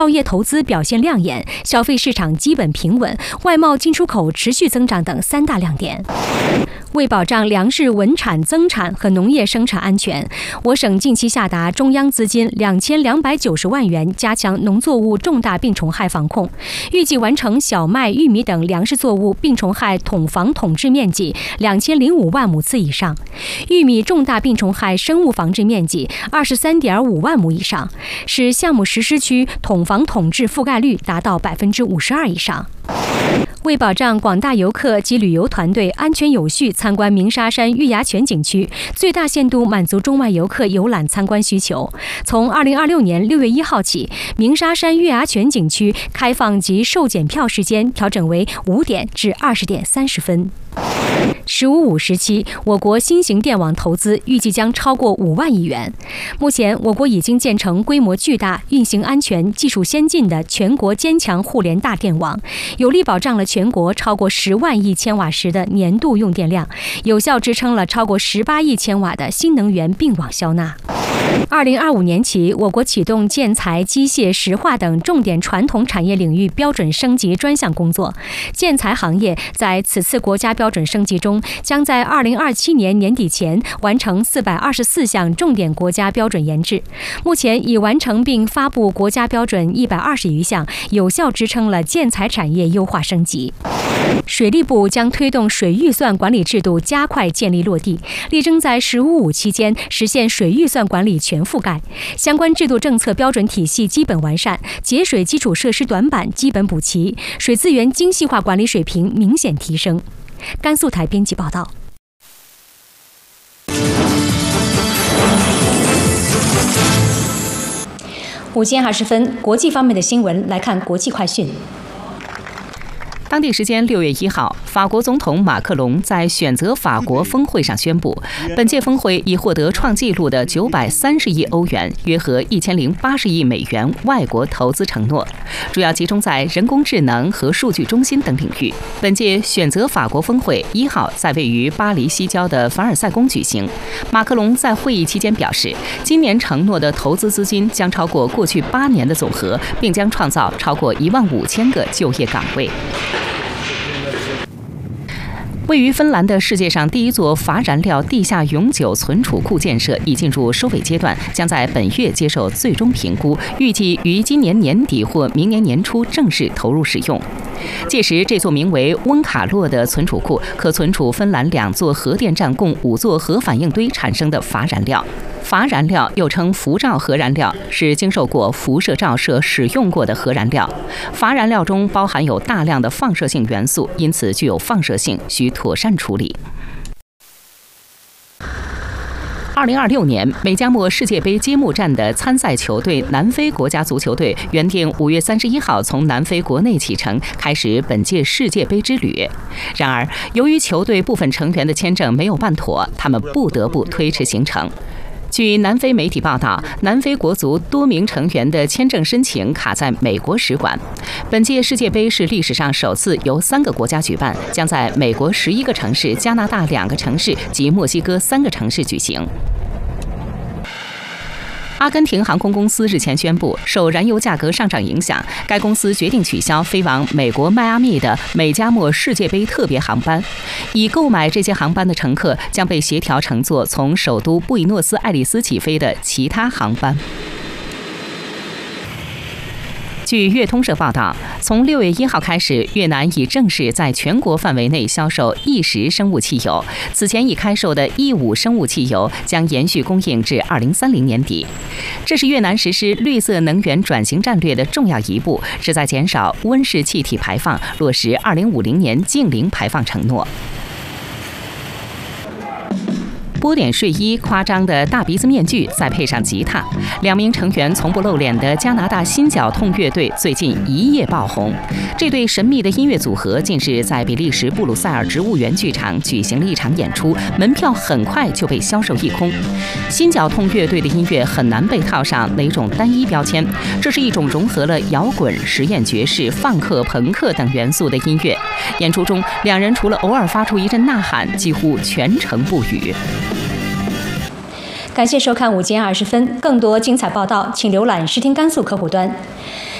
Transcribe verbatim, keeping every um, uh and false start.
药业投资表现亮眼，消费市场基本平稳，外贸进出口持续增长等三大亮点。为保障粮食稳产增产和农业生产安全，我省近期下达中央资金两千两百九十万元，加强农作物重大病虫害防控，预计完成小麦、玉米等粮食作物病虫害统防统治面积两千零五万亩次以上，玉米重大病虫害生物防治面积二十三点五万亩以上，使项目实施区统防统治覆盖率达到百分之五十二以上。为保障广大游客及旅游团队安全有序参观鸣沙山月牙泉景区，最大限度满足中外游客游览参观需求，从二零二六年六月一号起，鸣沙山月牙泉景区开放及售检票时间调整为五点至二十点三十分。十五五时期，我国新型电网投资预计将超过五万亿元。目前，我国已经建成规模巨大、运行安全、技术先进的全国坚强互联大电网，有力保障了全国超过十万亿千瓦时的年度用电量，有效支撑了超过十八亿千瓦的新能源并网消纳。二零二五年起，我国启动建材、机械、石化等重点传统产业领域标准升级专项工作。建材行业在此次国家标准升级中，将在二零二七年年底前完成四百二十四项重点国家标准研制。目前已完成并发布国家标准一百二十余项，有效支撑了建材产业优化升级。水利部将推动水预算管理制度加快建立落地，力争在“十五五”期间实现水预算管理全覆盖，相关制度政策标准体系基本完善，节水基础设施短板基本补齐，水资源精细化管理水平明显提升。甘肃台编辑报道。午间二十分，国际方面的新闻来看国际快讯。 当地时间六月一号，法国总统马克龙在选择法国峰会上宣布，本届峰会已获得创纪录的九百三十亿欧元，约合一千零八十亿美元外国投资承诺，主要集中在人工智能和数据中心等领域。本届选择法国峰会一号在位于巴黎西郊的凡尔赛宫举行。马克龙在会议期间表示，今年承诺的投资资金将超过过去八年的总和，并将创造超过一万五千个就业岗位。位于芬兰的世界上第一座乏燃料地下永久存储库建设已进入收尾阶段，将在本月接受最终评估，预计于今年年底或明年年初正式投入使用。届时，这座名为温卡洛的存储库可存储芬兰两座核电站共五座核反应堆产生的乏燃料。乏燃料又称辐照核燃料，是经受过辐射照射使用过的核燃料。乏燃料中包含有大量的放射性元素，因此具有放射性，需妥善处理。二零二六年美加墨世界杯揭幕战的参赛球队南非国家足球队原定五月三十一号从南非国内启程，开始本届世界杯之旅。然而，由于球队部分成员的签证没有办妥，他们不得不推迟行程。据南非媒体报道，南非国足多名成员的签证申请卡在美国使馆。本届世界杯是历史上首次由三个国家举办，将在美国十一个城市、加拿大两个城市及墨西哥三个城市举行。阿根廷航空公司日前宣布，受燃油价格上涨影响，该公司决定取消飞往美国迈阿密的美加墨世界杯特别航班。已购买这些航班的乘客将被协调乘坐从首都布宜诺斯艾利斯起飞的其他航班。据越通社报道，从六月一号开始，越南已正式在全国范围内销售E十生物汽油。此前已开售的E五生物汽油将延续供应至二零三零年底。这是越南实施绿色能源转型战略的重要一步，旨在减少温室气体排放，落实二零五零年净零排放承诺。波点睡衣、夸张的大鼻子面具，再配上吉他，两名成员从不露脸的加拿大新脚痛乐队最近一夜爆红。这对神秘的音乐组合近日在比利时布鲁塞尔植物园剧场举行了一场演出，门票很快就被销售一空。新脚痛乐队的音乐很难被套上哪种单一标签，这是一种融合了摇滚、实验爵士、放克、朋克等元素的音乐。演出中，两人除了偶尔发出一阵呐喊，几乎全程不语。 感谢收看午间二十分，更多精彩报道，请浏览视听甘肃客户端。